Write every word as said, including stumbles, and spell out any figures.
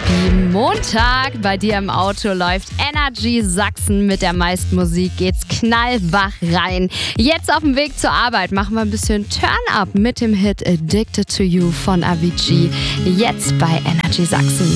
happy Montag. Bei dir im Auto läuft Energy Sachsen mit der meisten Musik. Geht's knallwach rein. Jetzt auf dem Weg zur Arbeit machen wir ein bisschen Turn-Up mit dem Hit Addicted to You von Avicii. Jetzt bei Energy Sachsen.